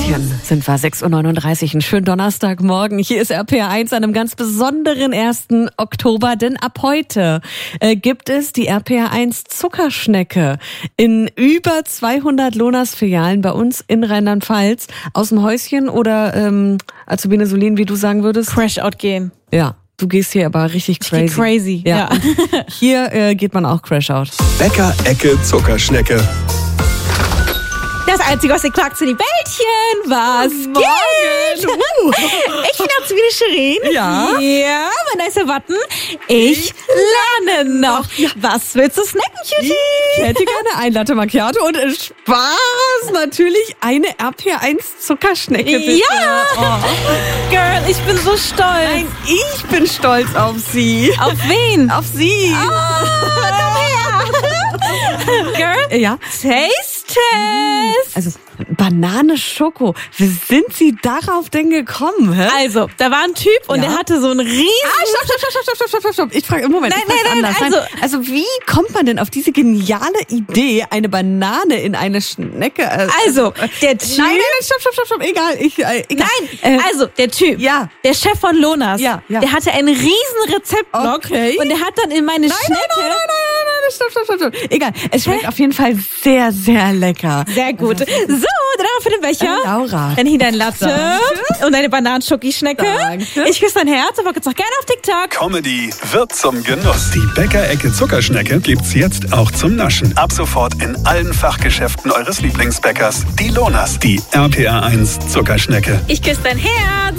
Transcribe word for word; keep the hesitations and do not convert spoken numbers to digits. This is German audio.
München sind wir sechs Uhr neununddreißig, einen schönen Donnerstagmorgen. Hier ist R P R eins an einem ganz besonderen ersten Oktober, denn ab heute äh, gibt es die R P R eins Zuckerschnecke in über zweihundert Lonas-Filialen bei uns in Rheinland-Pfalz. Aus dem Häuschen oder ähm, Azubine Solin, wie du sagen würdest? Crash-out gehen. Ja. Du gehst hier aber richtig crazy. Ich geh crazy, ja. ja. Hier äh, geht man auch Crash-out. Bäcker-Ecke Zuckerschnecke. Das Einzige, was ihr klagt, sind die Bällchen. Was geht? Uh. Ich bin Azubine Shirin. Ja. Ja, mein nicer Button. Ich lerne noch. Was willst du snacken, Cutie? Ich hätte gerne ein Latte Macchiato und äh, Spaß natürlich eine R P R eins Zuckerschnecke, bitte. Ja. Oh. Girl, ich bin so stolz. Nein, ich bin stolz auf sie. Auf wen? Auf sie. Oh, komm her. Girl, Ja. taste test. Also Banane Schoko. Wie sind Sie darauf denn gekommen? Hä? Also, da war ein Typ und Ja. der hatte so einen riesen... Ah, stopp, stopp, stopp, stopp, stopp, stopp, stopp, stopp. Ich frage im Moment. Nein, ich frag's nein, nein, anders. also- also wie kommt man denn auf diese geniale Idee, eine Banane in eine Schnecke? Äh, Also, der Typ... Nein, nein, nein, stopp, stopp, stopp, stopp. Egal, ich, äh, egal. Nein, Äh, also der Typ, ja. der Chef von Lonas, Ja, ja. der hatte einen riesen Rezeptblock Okay. und der hat dann in meine Nein, Schnecke... nein, nein, nein, nein, nein, stopp, stopp, stopp, stopp. Egal, es schmeckt auf jeden Fall sehr, sehr lecker. Sehr gut. So, dann haben wir für den Becher. Äh, Laura. Dann hier dein Latte Danke. und deine Bananenschoki-Schnecke. Danke. Ich küsse dein Herz, aber jetzt auch gerne auf TikTok. Comedy wird zum Genuss. Die Bäcker-Ecke Zuckerschnecke gibt's jetzt auch zum Naschen. Ab sofort in allen Fachgeschäften eures Lieblingsbäckers. Die Lonas, die R P R eins Zuckerschnecke. Ich küsse dein Herz.